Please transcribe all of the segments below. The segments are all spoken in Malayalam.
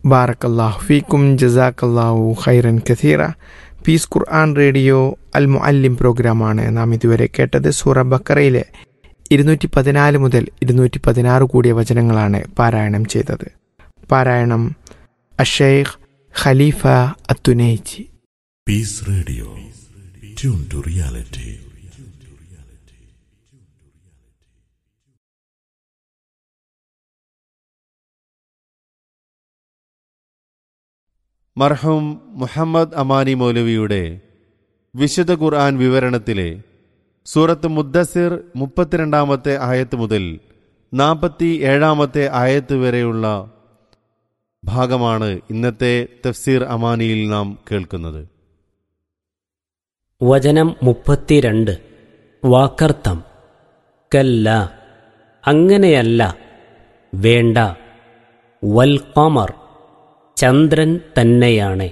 ബാറക്കല്ലാഹു ഫീക്കും, ജസാക്കല്ലാഹു ഖൈറൻ കസീറ. പീസ് ഖുർആൻ റേഡിയോ അൽ മുഅല്ലിം പ്രോഗ്രാമാണ് നാം ഇതുവരെ കേട്ടത്. സൂറ ബക്കറയിലെ 214 മുതൽ 216 കൂടിയ വചനങ്ങളാണ് പാരായണം ചെയ്തത്. പാരായണം അഷൈഖ് ഖലീഫ അത്തുനൈജി. Piece radio, tune to reality. മർഹൂം മുഹമ്മദ് അമാനി മൗലവിയുടെ വിശുദ്ധ ഖുർആൻ വിവരണത്തിലെ സൂറത്ത് മുദ്ദസിർ 32-ാമത്തെ ആയത്ത് മുതൽ 47-ാമത്തെ ആയത്ത് വരെയുള്ള ഭാഗമാണ് ഇന്നത്തെ തഫ്സീർ അമാനിയിൽ നാം കേൾക്കുന്നത്. വചനം 32. വാക്കർത്ഥം. കല്ല, അങ്ങനെയല്ല, വേണ്ട. വൽ ഖമർ, ചന്ദ്രൻ തന്നെയാണ്.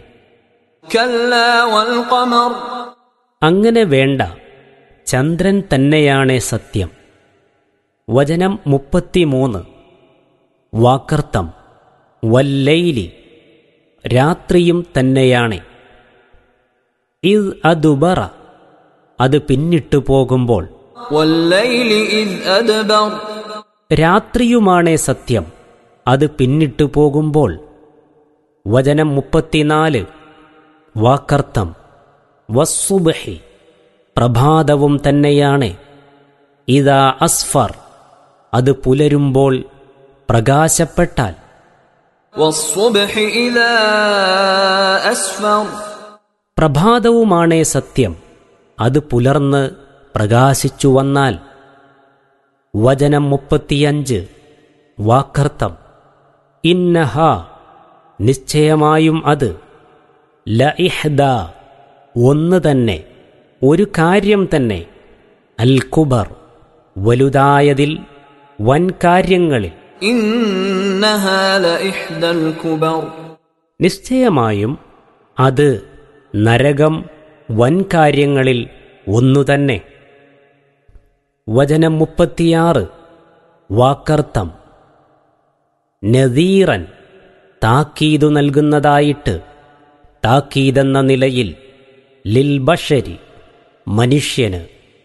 അങ്ങനെ വേണ്ട, ചന്ദ്രൻ തന്നെയാണ് സത്യം. വചനം 33. വാക്കർത്ഥം. വല്ലൈലി, രാത്രിയും തന്നെയാണ്. ഇദ് അദ്ബറ, അത് പിന്നിട്ടു പോകുമ്പോൾ. രാത്രിയുമാണേ സത്യം, അത് പിന്നിട്ടു പോകുമ്പോൾ. വചനം 34. വാക്കർത്ഥം. വസ്സുബ്ഹി, പ്രഭാതവും തന്നെയാണ്. ഇദാ അസ്ഫർ, അത് പുലരുമ്പോൾ, പ്രകാശപ്പെട്ടാൽ. പ്രഭാതവുമാണേ സത്യം, അത് പുലർന്ന് പ്രകാശിച്ചു വന്നാൽ. വചനം 35. വാക്കർത്ഥം. ഇന്നഹ, നിശ്ചയമായും അത്. ലഇഹ്ദ, ഒന്ന് തന്നെ, ഒരു കാര്യം തന്നെ. അൽ കുബർ, വലുതായതിൽ, വൻകാര്യങ്ങളിൽ. നിശ്ചയമായും അത്, നരകം, വൻകാര്യങ്ങളിൽ ഒന്നുതന്നെ. വചനം 36. വാക്കർത്ഥം. നദീറൻ, താക്കീതു നൽകുന്നതായിട്ട്, താക്കീതെന്ന നിലയിൽ. ലിൽ ബഷരി, മനുഷ്യന്.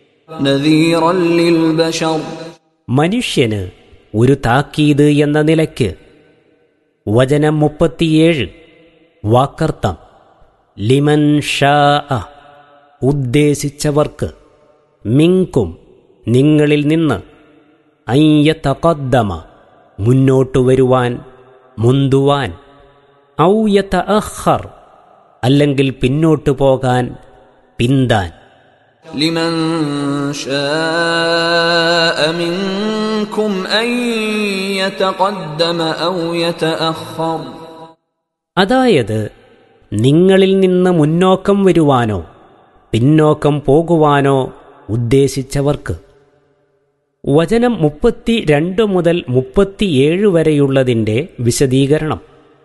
മനുഷ്യന് ഒരു താക്കീത് എന്ന നിലയ്ക്ക്. വചനം 37. വാക്കർത്ഥം. ലിമൻ ഷാഅ, ഉദ്ദേശിച്ചവർക്ക്. മിൻകും, നിങ്ങളിൽ നിന്ന്. അയ്യതഖദ്ദമ, മുന്നോട്ടു വരുവാൻ, മുന്തുവാൻ. ഔ യതഅഖർ, അല്ലെങ്കിൽ പിന്നോട്ടു പോകാൻ, പിന്താൻ. ലിമൻ ശാഅ മിൻകും അൻ യതഖദ്ദമ ഔ യതഅഖർ. അതായത് നിങ്ങളിൽ നിന്ന് മുന്നോക്കം വരുവാനോ പിന്നോക്കം പോകുവാനോ ഉദ്ദേശിച്ചവർക്ക്. വചനം 32 മുതൽ 37 വരെയുള്ളതിൻ്റെ വിശദീകരണം.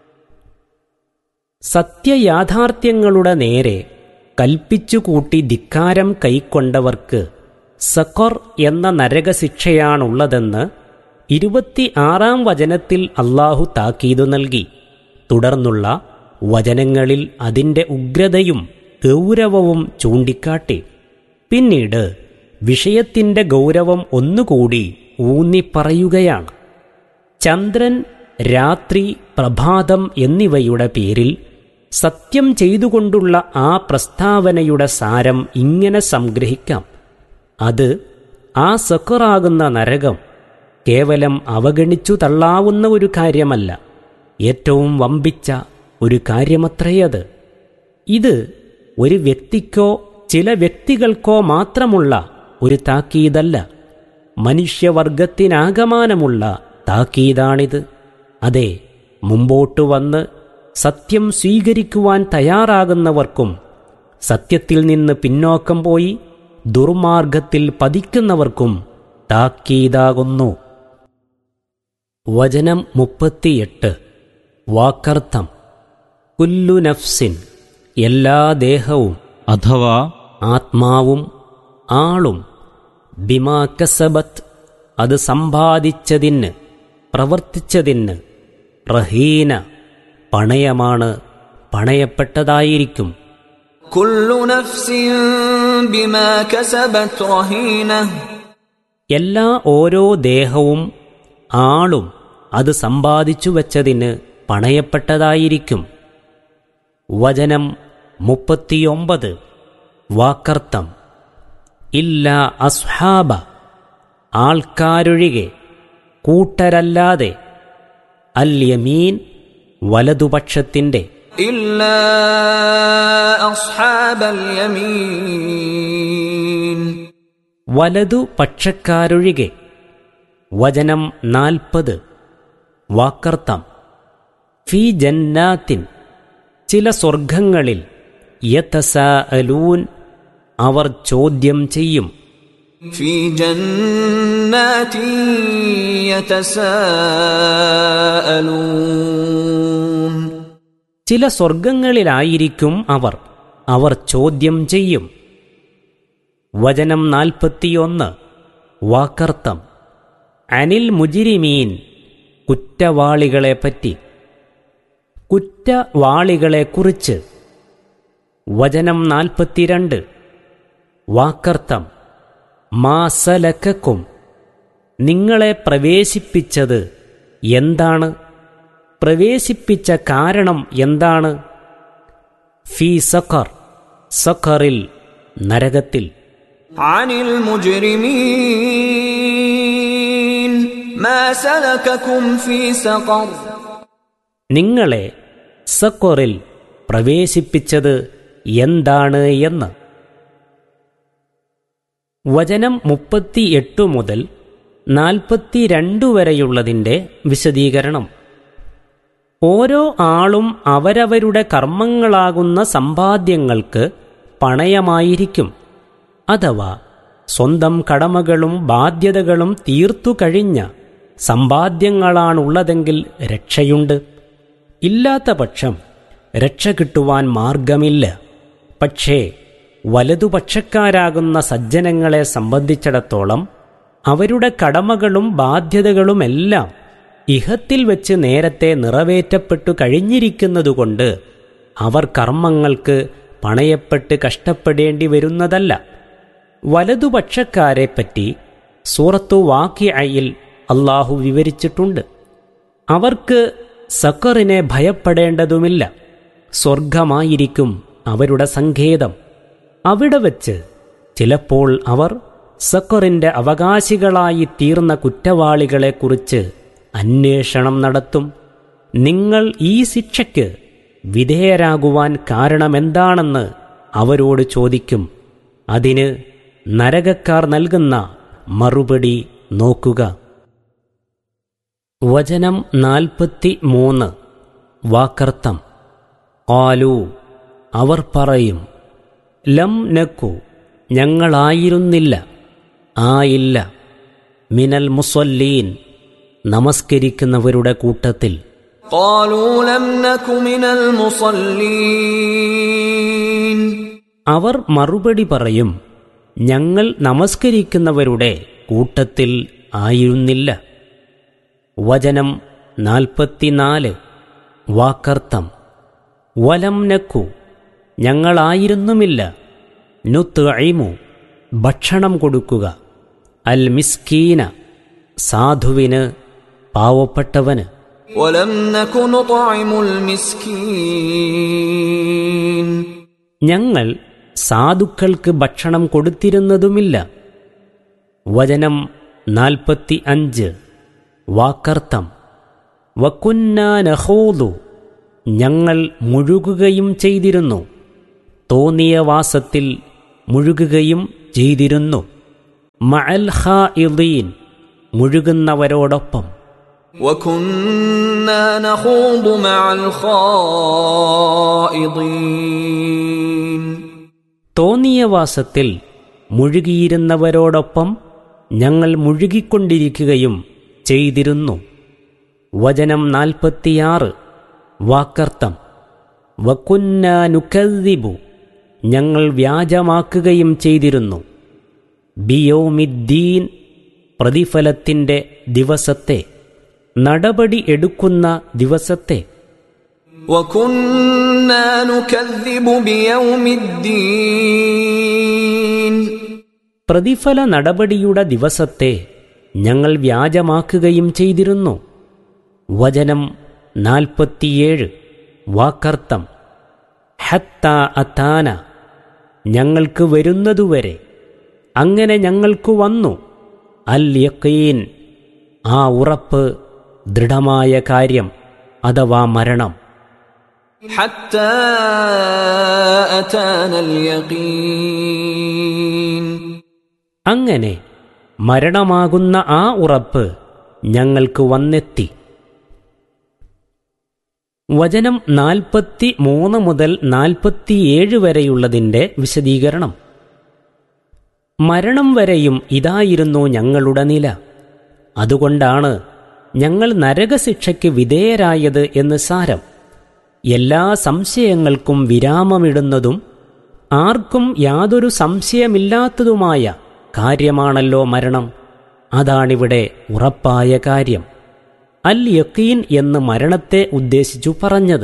സത്യയാഥാർത്ഥ്യങ്ങളുടെ നേരെ കൽപ്പിച്ചുകൂട്ടി ധിക്കാരം കൈക്കൊണ്ടവർക്ക് സഖർ എന്ന നരകശിക്ഷയാണുള്ളതെന്ന് 26-ാം വചനത്തിൽ അല്ലാഹു താക്കീതു നൽകി. തുടർന്നുള്ള വചനങ്ങളിൽ അതിൻ്റെ ഉഗ്രതയും ഗൗരവവും ചൂണ്ടിക്കാട്ടി. പിന്നീട് വിഷയത്തിൻ്റെ ഗൗരവം ഒന്നുകൂടി ഊന്നിപ്പറയുകയാണ്. ചന്ദ്രൻ, രാത്രി, പ്രഭാതം എന്നിവയുടെ പേരിൽ സത്യം ചെയ്തുകൊണ്ടുള്ള ആ പ്രസ്താവനയുടെ സാരം ഇങ്ങനെ സംഗ്രഹിക്കാം. അത്, ആ സഖറാകുന്ന നരകം കേവലം അവഗണിച്ചു തള്ളാവുന്ന ഒരു കാര്യമല്ല, ഏറ്റവും വമ്പിച്ച ഒരു കാര്യമത്രയത്. ഇത് ഒരു വ്യക്തിക്കോ ചില വ്യക്തികൾക്കോ മാത്രമുള്ള ഒരു താക്കീതല്ല, മനുഷ്യവർഗത്തിനാകമാനമുള്ള താക്കീതാണിത്. അതെ, മുമ്പോട്ടു വന്ന് സത്യം സ്വീകരിക്കുവാൻ തയ്യാറാകുന്നവർക്കും സത്യത്തിൽ നിന്ന് പിന്നോക്കം പോയി ദുർമാർഗത്തിൽ പതിക്കുന്നവർക്കും താക്കീതാകുന്നു. വചനം 38. വാക്കർത്ഥം. കുല്ലു നഫ്സിൻ, എല്ലാ ദേഹവും അഥവാ ആത്മാവും ആളും. ബിമാ കസബത്ത്, അത് സമ്പാദിച്ചതിന്, പ്രവർത്തിച്ചതിന്. റഹീന, പണയമാണ്, പണയപ്പെട്ടതായിരിക്കും. കുല്ലു നഫ്സിൻ ബിമാ കസബത് റഹീന. എല്ലാ ഓരോ ദേഹവും ആളും അത് സമ്പാദിച്ചു വച്ചതിന് പണയപ്പെട്ടതായിരിക്കും. വചനം 39 വാക്കർത്ഥം. ഇല്ല അസ്ഹാബ, ആൾക്കാരൊഴികെ, കൂട്ടരല്ലാതെ, അൽ യമീൻ, വലതുപക്ഷത്തിൻ്റെ, ഇല്ലാ അസ്ഹാബൽ യമീൻ, വലതുപക്ഷക്കാരൊഴികെ. വചനം 40 വാക്കർത്ഥം. ഫീ ജന്നാത്തിൻ, ചില സ്വർഗങ്ങളിൽ, യതസാഅലൂൻ, അവർ ചോദ്യം ചെയ്യും. ഫീ ജന്നാത്തിൻ യതസാഅലൂൻ, ചില സ്വർഗങ്ങളിലായിരിക്കും അവർ ചോദ്യം ചെയ്യും. വചനം 41 വാക്കർത്ഥം. അനിൽ മുജിരിമീൻ, കുറ്റവാളികളെപ്പറ്റി, കുറ്റവാളികളെക്കുറിച്ച്. വചനം 42 വാക്കർത്ഥം. മാ സലക്കക്കും, നിങ്ങളെ പ്രവേശിപ്പിച്ചത് എന്താണ്, പ്രവേശിപ്പിച്ച കാരണം എന്താണ്. ഫീ സഖർ, സഖറിൽ, നരകത്തിൽ. അനിൽ മുജ്രിമീൻ മാ സലകകും ഫീ സഖർ, നിങ്ങളെ സഖറിൽ പ്രവേശിപ്പിച്ചത് എന്താണ് എന്ന്. വചനം 38 മുതൽ 42 വരെയുള്ളതിൻ്റെ വിശദീകരണം. ഓരോ ആളും അവരവരുടെ കർമ്മങ്ങളാകുന്ന സമ്പാദ്യങ്ങൾക്ക് പണയമായിരിക്കും. അഥവാ സ്വന്തം കടമകളും ബാധ്യതകളും തീർത്തു കഴിഞ്ഞ സമ്പാദ്യങ്ങളാണുള്ളതെങ്കിൽ രക്ഷയുണ്ട്. ഇല്ലാത്ത പക്ഷം രക്ഷ കിട്ടുവാൻ മാർഗമില്ല. പക്ഷേ വലതുപക്ഷക്കാരാകുന്ന സജ്ജനങ്ങളെ സംബന്ധിച്ചിടത്തോളം അവരുടെ കടമകളും ബാധ്യതകളുമെല്ലാം ഇഹത്തിൽ വെച്ച് നേരത്തെ നിറവേറ്റപ്പെട്ടു കഴിഞ്ഞിരിക്കുന്നതുകൊണ്ട് അവർ കർമ്മങ്ങൾക്ക് പണയപ്പെട്ട് കഷ്ടപ്പെടേണ്ടി വരുന്നതല്ല. വലതുപക്ഷക്കാരെപ്പറ്റി സൂറത്തു വാഖിഅയിൽ അല്ലാഹു വിവരിച്ചിട്ടുണ്ട്. അവർക്ക് സഖറിനെ ഭയപ്പെടേണ്ടതുമില്ല. സ്വർഗമായിരിക്കും അവരുടെ സങ്കേതം. അവിടെ വച്ച് ചിലപ്പോൾ അവർ സഖറിന്റെ അവകാശികളായി തീർന്ന കുറ്റവാളികളെക്കുറിച്ച് അന്വേഷണം നടത്തും. നിങ്ങൾ ഈ ശിക്ഷയ്ക്ക് വിധേയരാകുവാൻ കാരണമെന്താണെന്ന് അവരോട് ചോദിക്കും. അതിന് നരകക്കാർ നൽകുന്ന മറുപടി നോക്കുക. വചനം 43 വാക്കർത്ഥം. ഖാലൂ, അവർ പറയും, ലം നക്കു, ഞങ്ങളായിരുന്നില്ല, ആയില്ല, മിനൽ മുസല്ലീൻ, നമസ്കരിക്കുന്നവരുടെ കൂട്ടത്തിൽ. ഖാലൂ ലം നകു മിനൽ മുസല്ലീൻ, അവർ മറുപടി പറയും, ഞങ്ങൾ നമസ്കരിക്കുന്നവരുടെ കൂട്ടത്തിൽ ആയിരുന്നില്ല. വചനം 44 വാക്കർത്ഥം. വലം നക്കു, ഞങ്ങളായിരുന്നുമില്ല, നുത്ഇമു, ഭക്ഷണം കൊടുക്കുക, അൽ മിസ്കീന, സാധുവിന്, പാവപ്പെട്ടവന്. വലം നകു നുത്ഇമുൽ മിസ്കീൻ, ഞങ്ങൾ സാധുക്കൾക്ക് ഭക്ഷണം കൊടുത്തിരുന്നതുമില്ല. വചനം 45 വാക്കർത്ഥം. വകുന്നാ നഖൂദു, ഞങ്ങൾ മുഴുകുകയും ചെയ്തിരുന്നു, തോന്നിയ വാസത്തിൽ മുഴുകുകയും ചെയ്തിരുന്നു, മഅൽ ഖായിദീൻ, മുഴുകുന്നവരോടൊപ്പം. വകുന്നാ നഖൂദു മഅൽ ഖായിദീൻ, തോന്നിയ വാസത്തിൽ മുഴുകിയിരുന്നവരോടൊപ്പം ഞങ്ങൾ മുഴുകിക്കൊണ്ടിരിക്കുകയും ചെയ്തിരുന്നു. വചനം 46 വാക്കർത്ഥം. വകുന്നാ നുകദ്ദിബു, ഞങ്ങൾ വ്യാജമാക്കുകയും ചെയ്തിരുന്നു, ബിയൗമിദ്ദീൻ, പ്രതിഫലത്തിൻ്റെ ദിവസത്തെ, നടപടി എടുക്കുന്ന ദിവസത്തെ. وكنا نكذب بيوم الدين. പ്രതിഫല നടപടിയുടെ ദിവസത്തെ ഞങ്ങൾ വ്യാജമാക്കുകയും ചെയ്തിരുന്നു. വചനം 47 വാക്കർത്ഥം ഹത്താ അതാന ഞങ്ങൾക്ക് വരുന്നതുവരെ, അങ്ങനെ ഞങ്ങൾക്ക് വന്നു, അൽ യഖീൻ ആ ഉറപ്പ്, ദൃഢമായ കാര്യം അഥവാ മരണം. حتى أتانا اليقين. അങ്ങനെ മരണമാകുന്ന ആ ഉറപ്പ് ഞങ്ങൾക്ക് വന്നെത്തി. വചനം 43 മുതൽ 47 വരെയുള്ളതിൻ്റെ വിശദീകരണം. മരണം വരെയും ഇതായിരുന്നു ഞങ്ങളുടെ നില. അതുകൊണ്ടാണ് ഞങ്ങൾ നരകശിക്ഷയ്ക്ക് വിധേയരായത് എന്ന് സാരം. എല്ലാ സംശയങ്ങൾക്കും വിരാമമിടുന്നതും ആർക്കും യാതൊരു സംശയമില്ലാത്തതുമായ കാര്യമാണല്ലോ മരണം. അതാണിവിടെ ഉറപ്പായ കാര്യം. അൽ യഖീൻ എന്ന് മരണത്തെ ഉദ്ദേശിച്ചു പറഞ്ഞത്.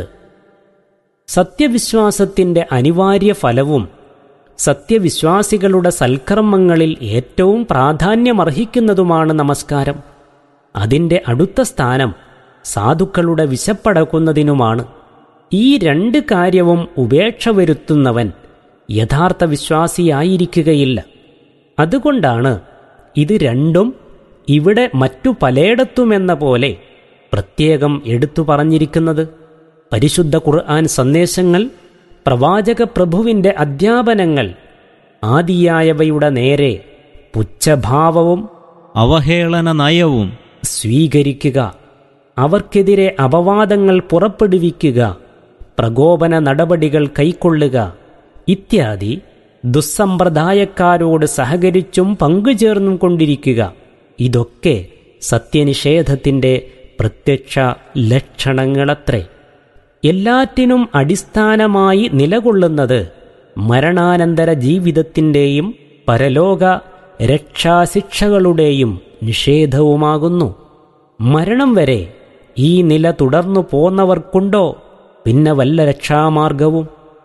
സത്യവിശ്വാസത്തിൻ്റെ അനിവാര്യ ഫലവും സത്യവിശ്വാസികളുടെ സൽക്കർമ്മങ്ങളിൽ ഏറ്റവും പ്രാധാന്യമർഹിക്കുന്നതുമാണ് നമസ്കാരം. അതിൻ്റെ അടുത്ത സ്ഥാനം സാധുക്കളുടെ വിശപ്പടക്കുന്നതിനുമാണ്. ഈ രണ്ട് കാര്യവും ഉപേക്ഷ വരുത്തുന്നവൻ യഥാർത്ഥ വിശ്വാസിയായിരിക്കുകയില്ല. അതുകൊണ്ടാണ് ഇത് രണ്ടും ഇവിടെ മറ്റു പലയിടത്തുമെന്ന പോലെ പ്രത്യേകം എടുത്തു പറഞ്ഞിരിക്കുന്നത്. പരിശുദ്ധ ഖുർആൻ സന്ദേശങ്ങൾ, പ്രവാചക പ്രഭുവിൻ്റെ അധ്യാപനങ്ങൾ ആദിയായവയുടെ നേരെ പുച്ഛഭാവവും അവഹേളന നയവും സ്വീകരിക്കുക, അവർക്കെതിരെ അപവാദങ്ങൾ പുറപ്പെടുവിക്കുക, പ്രകോപന നടപടികൾ കൈക്കൊള്ളുക ഇത്യാദി ദുസ്സമ്പ്രദായക്കാരോട് സഹകരിച്ചും പങ്കുചേർന്നും കൊണ്ടിരിക്കുക, ഇതൊക്കെ സത്യനിഷേധത്തിൻ്റെ പ്രത്യക്ഷ ലക്ഷണങ്ങളത്രേ. എല്ലാറ്റിനും അടിസ്ഥാനമായി നിലകൊള്ളുന്നത് മരണാനന്തര ജീവിതത്തിൻ്റെയും പരലോക രക്ഷാശിക്ഷകളുടെയും നിഷേധവുമാകുന്നു. മരണം വരെ ഈ നില തുടർന്നു പോന്നവർക്കുണ്ടോ പിന്നെ വല്ല രക്ഷാമാർഗവും?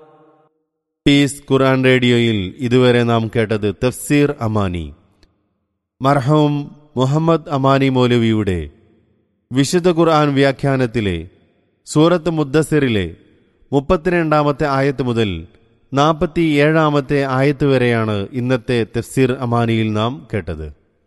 പീസ് ഖുർആൻ റേഡിയോയിൽ ഇതുവരെ നാം കേട്ടത് തഫ്സീർ അമാനി. മർഹൂം മുഹമ്മദ് അമാനി മൗലവിയുടെ വിശുദ്ധ ഖുർആൻ വ്യാഖ്യാനത്തിലെ സൂറത്ത് മുദ്ദസിറിലെ 32 ആയത്ത് മുതൽ 47 ആയത്ത് വരെയാണ് ഇന്നത്തെ തഫ്സീർ അമാനിയിൽ നാം കേട്ടത്.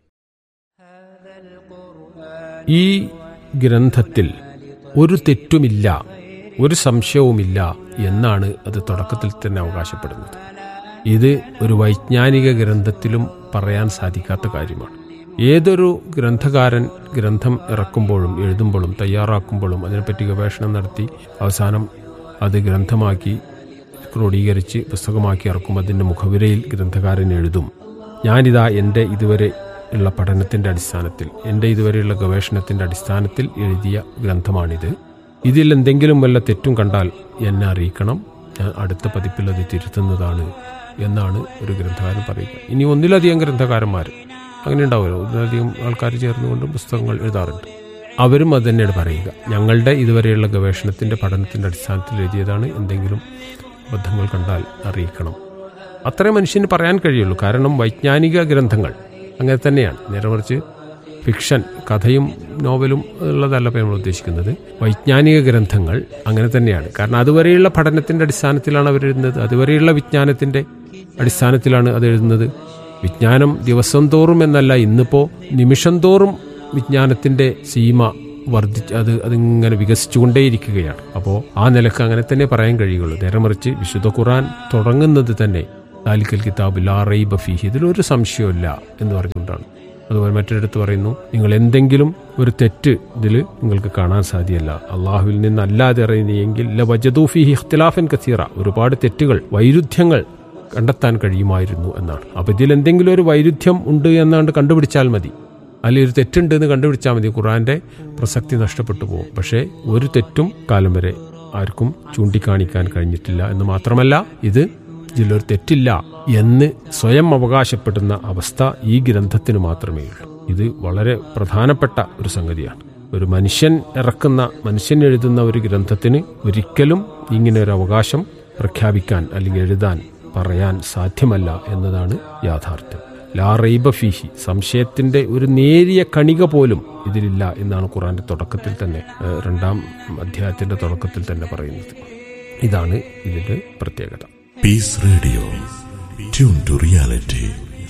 ഈ ഗ്രന്ഥത്തിൽ ഒരു തെറ്റുമില്ല, ഒരു സംശയവുമില്ല എന്നാണ് അത് തുടക്കത്തിൽ തന്നെ അവകാശപ്പെടുന്നത്. ഇത് ഒരു വൈജ്ഞാനിക ഗ്രന്ഥത്തിലും പറയാൻ സാധിക്കാത്ത കാര്യമാണ്. ഏതൊരു ഗ്രന്ഥകാരൻ ഗ്രന്ഥം ഇറക്കുമ്പോഴും എഴുതുമ്പോഴും തയ്യാറാക്കുമ്പോഴും അതിനെപ്പറ്റി ഗവേഷണം നടത്തി അവസാനം അത് ഗ്രന്ഥമാക്കി ക്രോഡീകരിച്ച് പുസ്തകമാക്കി ഇറക്കും. അതിൻ്റെ മുഖവിരയിൽ ഗ്രന്ഥകാരൻ എഴുതും, ഞാനിതാ എൻ്റെ ഇതുവരെ ഉള്ള പഠനത്തിൻ്റെ അടിസ്ഥാനത്തിൽ, എൻ്റെ ഇതുവരെയുള്ള ഗവേഷണത്തിൻ്റെ അടിസ്ഥാനത്തിൽ എഴുതിയ ഗ്രന്ഥമാണിത്. ഇതിൽ എന്തെങ്കിലും വല്ല തെറ്റും കണ്ടാൽ എന്നെ അറിയിക്കണം, ഞാൻ അടുത്ത പതിപ്പിൽ അത് തിരുത്തുന്നതാണ് എന്നാണ് ഒരു ഗ്രന്ഥകാരൻ പറയുക. ഇനി ഒന്നിലധികം ഗ്രന്ഥകാരന്മാർ അങ്ങനെ ഉണ്ടാവുമല്ലോ, ഒന്നിലധികം ആൾക്കാർ ചേർന്നുകൊണ്ട് പുസ്തകങ്ങൾ എഴുതാറുണ്ട്. അവരും അത് തന്നെയാണ് പറയുക, ഞങ്ങളുടെ ഇതുവരെയുള്ള ഗവേഷണത്തിൻ്റെ പഠനത്തിൻ്റെ അടിസ്ഥാനത്തിൽ എഴുതിയതാണ്, എന്തെങ്കിലും അബദ്ധങ്ങൾ കണ്ടാൽ അറിയിക്കണം. അത്രേ മനുഷ്യന് പറയാൻ കഴിയുള്ളൂ. കാരണം വൈജ്ഞാനിക ഗ്രന്ഥങ്ങൾ അങ്ങനെ തന്നെയാണ്. നേരെ മറിച്ച് ഫിക്ഷൻ, കഥയും നോവലും ഉള്ളതല്ല ഇപ്പോൾ നമ്മൾ ഉദ്ദേശിക്കുന്നത്. വൈജ്ഞാനിക ഗ്രന്ഥങ്ങൾ അങ്ങനെ തന്നെയാണ്. കാരണം അതുവരെയുള്ള പഠനത്തിൻ്റെ അടിസ്ഥാനത്തിലാണ് അവരെഴുതുന്നത്, അതുവരെയുള്ള വിജ്ഞാനത്തിൻ്റെ അടിസ്ഥാനത്തിലാണ് അത് എഴുതുന്നത്. വിജ്ഞാനം ദിവസം തോറും എന്നല്ല, ഇന്നിപ്പോൾ നിമിഷം തോറും വിജ്ഞാനത്തിൻ്റെ സീമ വർദ്ധിച്ച് അതിങ്ങനെ വികസിച്ചുകൊണ്ടേയിരിക്കുകയാണ്. അപ്പോൾ ആ നിലക്ക് അങ്ങനെ തന്നെ പറയാൻ കഴിയുള്ളൂ. നേരെ മറിച്ച് വിശുദ്ധ ഖുർആൻ തുടങ്ങുന്നത് തന്നെ ദാലിക്കൽ കിതാബ് ലാ റൈബ ഫീഹി, ഇതിലൊരു സംശയമില്ല എന്ന് പറഞ്ഞുകൊണ്ടാണ്. അതുപോലെ മറ്റൊരിടത്ത് പറയുന്നു, നിങ്ങൾ എന്തെങ്കിലും ഒരു തെറ്റ് ഇതിൽ നിങ്ങൾക്ക് കാണാൻ സാധ്യമല്ല, അള്ളാഹുവിൽ നിന്നല്ലാതെ അറിയുന്നെങ്കിൽ ലവജദൂ ഫീഹി ഇഖ്തിലാഫൻ കസീറ, ഒരുപാട് തെറ്റുകൾ, വൈരുദ്ധ്യങ്ങൾ കണ്ടെത്താൻ കഴിയുമായിരുന്നു എന്നാണ്. അപ്പോൾ ഇതിൽ എന്തെങ്കിലും ഒരു വൈരുദ്ധ്യം ഉണ്ട് എന്നാണ്ട് കണ്ടുപിടിച്ചാൽ മതി, അല്ലെങ്കിൽ ഒരു തെറ്റുണ്ട് എന്ന് കണ്ടുപിടിച്ചാൽ മതി, ഖുർആന്റെ പ്രസക്തി നഷ്ടപ്പെട്ടു പോകും. പക്ഷേ ഒരു തെറ്റും കാലം വരെ ആർക്കും ചൂണ്ടിക്കാണിക്കാൻ കഴിഞ്ഞിട്ടില്ല എന്ന് മാത്രമല്ല, ഇതിലൊരു തെറ്റില്ല എന്ന് സ്വയം അവകാശപ്പെടുന്ന അവസ്ഥ ഈ ഗ്രന്ഥത്തിന് മാത്രമേ ഉള്ളൂ. ഇത് വളരെ പ്രധാനപ്പെട്ട ഒരു സംഗതിയാണ്. ഒരു മനുഷ്യൻ എഴുതുന്ന ഒരു ഗ്രന്ഥത്തിന് ഒരിക്കലും ഇങ്ങനെ ഒരു അവകാശം പ്രഖ്യാപിക്കാൻ അല്ലെങ്കിൽ എഴുതാൻ പറയാൻ സാധ്യമല്ല എന്നതാണ് യാഥാർത്ഥ്യം. ലാ റൈബ ഫീഹി, സംശയത്തിന്റെ ഒരു നേരിയ കണിക പോലും ഇതിലില്ല എന്നാണ് ഖുർആന്റെ തുടക്കത്തിൽ തന്നെ 2-ാം അധ്യായത്തിന്റെ തുടക്കത്തിൽ തന്നെ പറയുന്നത്. ഇതാണ് ഇതിന്റെ പ്രത്യേകത. Piece radio, tune to reality.